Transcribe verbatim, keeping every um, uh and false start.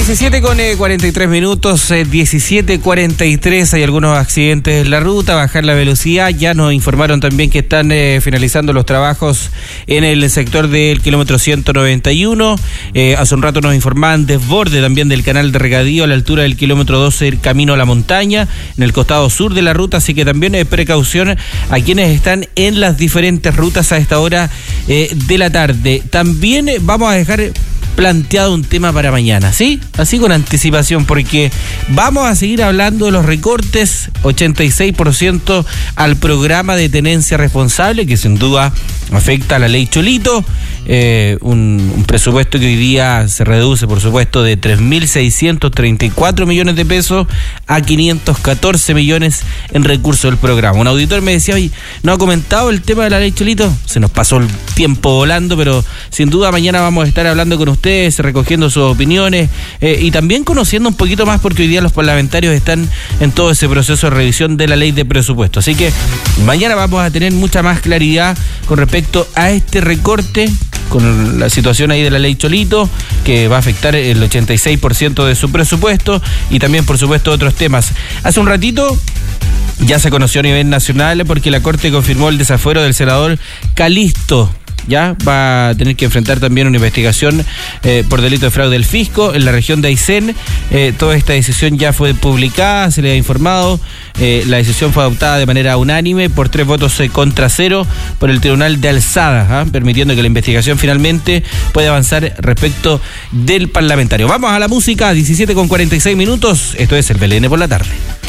diecisiete con cuarenta y tres minutos, eh, diecisiete cuarenta y tres, hay algunos accidentes en la ruta, bajar la velocidad, ya nos informaron también que están eh, finalizando los trabajos en el sector del kilómetro ciento noventa y uno, eh, hace un rato nos informaban desborde también del canal de regadío a la altura del kilómetro doce, camino a la montaña, en el costado sur de la ruta, así que también eh, precaución a quienes están en las diferentes rutas a esta hora eh, de la tarde. También eh, vamos a dejar planteado un tema para mañana, ¿sí? Así con anticipación, porque vamos a seguir hablando de los recortes, ochenta y seis por ciento al programa de tenencia responsable, que sin duda afecta a la ley Cholito, eh, un, un presupuesto que hoy día se reduce, por supuesto, de tres mil seiscientos treinta y cuatro millones de pesos a quinientos catorce millones en recursos del programa. Un auditor me decía, oye, ¿no ha comentado el tema de la ley Cholito? Se nos pasó el tiempo volando, pero sin duda mañana vamos a estar hablando con ustedes, recogiendo sus opiniones eh, y también conociendo un poquito más, porque hoy día los parlamentarios están en todo ese proceso de revisión de la ley de presupuesto. Así que mañana vamos a tener mucha más claridad con respecto a este recorte, con la situación ahí de la ley Cholito, que va a afectar el ochenta y seis por ciento de su presupuesto, y también, por supuesto, otros temas. Hace un ratito ya se conoció a nivel nacional porque la Corte confirmó el desafuero del senador Calisto. Ya va a tener que enfrentar también una investigación eh, por delito de fraude del fisco en la región de Aysén. Eh, toda esta decisión ya fue publicada, se le ha informado. Eh, la decisión fue adoptada de manera unánime por tres votos eh, contra cero por el Tribunal de Alzada, ¿eh? permitiendo que la investigación finalmente pueda avanzar respecto del parlamentario. Vamos a la música, diecisiete con cuarenta y seis minutos. Esto es el B L N por la tarde.